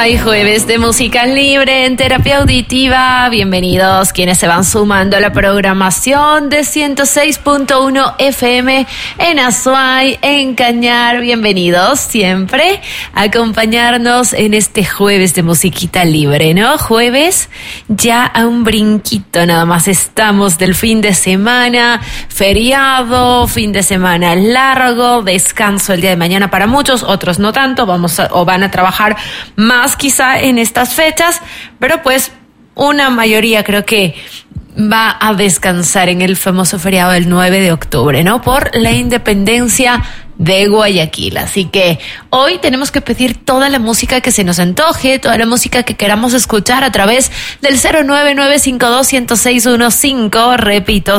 Hay jueves de música libre en Terapia Auditiva. Bienvenidos quienes se van sumando a la programación de 106.1 FM en Azuay, en Cañar. Bienvenidos siempre a acompañarnos en este jueves de musiquita libre, ¿no? Jueves ya a un brinquito nada más estamos del fin de semana, feriado, fin de semana largo, descanso el día de mañana para muchos, otros no tanto, van a trabajar más quizá en estas fechas, pero pues una mayoría creo que va a descansar en el famoso feriado del 9 de octubre, ¿no? Por la independencia de Guayaquil. Así que hoy tenemos que pedir toda la música que se nos antoje, toda la música que queramos escuchar a través del 09952-106115, repito,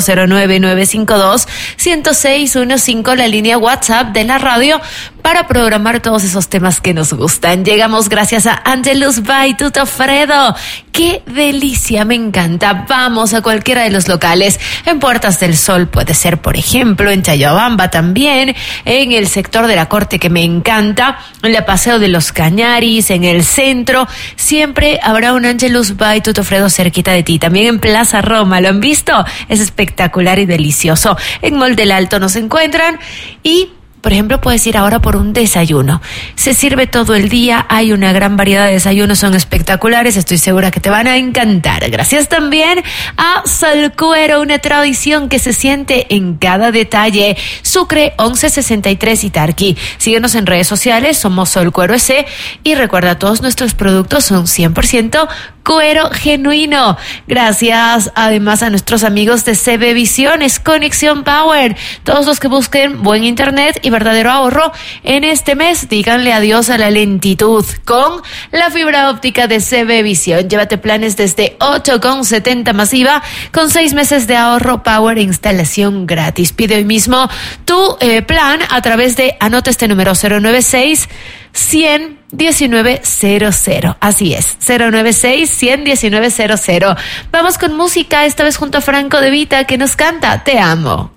09952-106115, la línea WhatsApp de la radio, para programar todos esos temas que nos gustan. Llegamos gracias a Angelus by Tuto Fredo. ¡Qué delicia! Me encanta. Vamos a cualquiera de los locales. En Puertas del Sol puede ser, por ejemplo, en Chayabamba también, en el sector de la Corte, que me encanta, en la Paseo de los Cañaris, en el centro. Siempre habrá un Angelus by Tuto Fredo cerquita de ti. También en Plaza Roma. ¿Lo han visto? Es espectacular y delicioso. En Mall del Alto nos encuentran y por ejemplo, puedes ir ahora por un desayuno. Se sirve todo el día, hay una gran variedad de desayunos, son espectaculares, estoy segura que te van a encantar. Gracias también a Solcuero, una tradición que se siente en cada detalle. Sucre 1163 y Tarqui. Síguenos en redes sociales, somos Solcuero S, y recuerda, todos nuestros productos son 100% cuero genuino. Gracias además a nuestros amigos de CB Visiones, Conexión Power. Todos los que busquen buen internet y verdadero ahorro en este mes, díganle adiós a la lentitud con la fibra óptica de CB Visión. Llévate planes desde 8,70 masiva con 6 meses de ahorro, power e instalación gratis. Pide hoy mismo tu plan a través de, anota este número, 096-100-1900. Así es, 096-100-1900. Vamos con música, esta vez junto a Franco De Vita, que nos canta Te Amo.